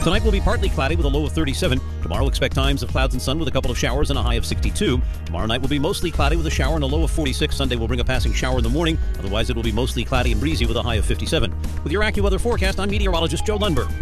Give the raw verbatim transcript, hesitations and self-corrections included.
Tonight will be partly cloudy with a low of thirty-seven. Tomorrow expect times of clouds and sun with a couple of showers and a high of sixty-two. Tomorrow night will be mostly cloudy with a shower and a low of forty-six. Sunday will bring a passing shower in the morning. Otherwise, it will be mostly cloudy and breezy with a high of fifty-seven. With your AccuWeather forecast, I'm meteorologist Joe Lundberg.